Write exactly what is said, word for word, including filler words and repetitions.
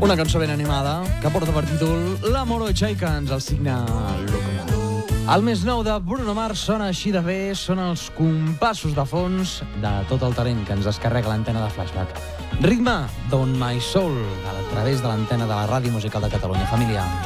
Una cançó ben animada que porta per títol La Morocha i que ens el signa Luca. El més nou de Bruno Mars sona així de bé, són els compassos de fons de tot el talent que ens descarrega l'antena de Flashback. Ritme d'On My Soul, a través de l'antena de la Ràdio Musical de Catalunya. Família.